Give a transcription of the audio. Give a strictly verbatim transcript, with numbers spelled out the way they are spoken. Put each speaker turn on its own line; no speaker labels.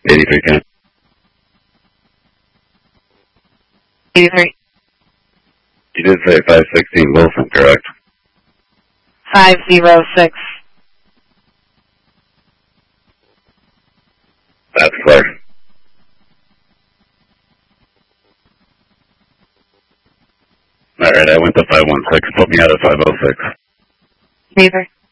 eighty-three ten.
eighty-three.
You did say five sixteen Wilson, correct?
five zero six.
That's clear. All right, I went to five one six. Put me out at five oh six.
eighty-three.